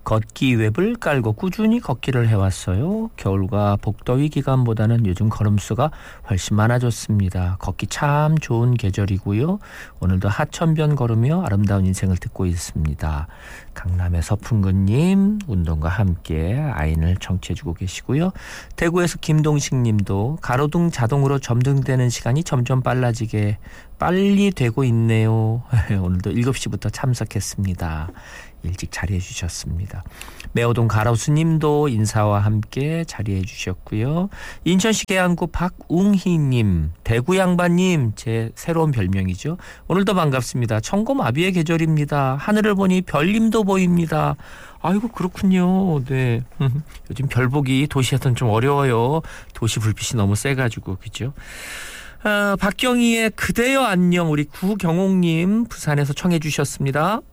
걷기 웹을 깔고 꾸준히 걷기를 해왔어요. 겨울과 복더위 기간보다는 요즘 걸음수가 훨씬 많아졌습니다. 걷기 참 좋은 계절이고요. 오늘도 하천변 걸으며 아름다운 인생을 듣고 있습니다. 강남의 서풍근님 운동과 함께 아인을 청취해주고 계시고요. 대구에서 김동식님도 가로등 자동으로 점등되는 시간이 점점 빨리 되고 있네요. 오늘도 7시부터 참석했습니다. 일찍 자리해 주셨습니다. 매호동 가로수님도 인사와 함께 자리해 주셨고요. 인천시 계양구 박웅희님, 대구 양반님 제 새로운 별명이죠. 오늘도 반갑습니다. 청고마비의 계절입니다. 하늘을 보니 별님도 보입니다. 아이고 그렇군요. 네. 요즘 별 보기 도시에서는 좀 어려워요. 도시 불빛이 너무 세가지고 그죠. 박경희의 그대여 안녕 우리 구경옥님 부산에서 청해 주셨습니다.